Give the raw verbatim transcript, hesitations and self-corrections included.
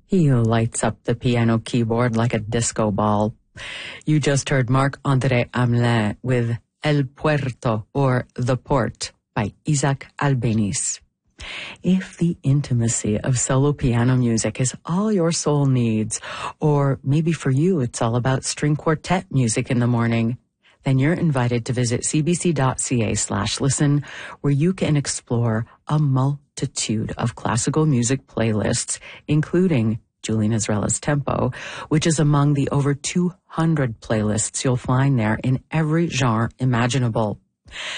He lights up the piano keyboard like a disco ball. You just heard Marc-André Hamelin with El Puerto, or The Port, by Isaac Albéniz. If the intimacy of solo piano music is all your soul needs, or maybe for you it's all about string quartet music in the morning, then you're invited to visit cbc.ca slash listen, where you can explore a multitude of classical music playlists, including Julian Ezrela's Tempo, which is among the over two hundred playlists you'll find there in every genre imaginable.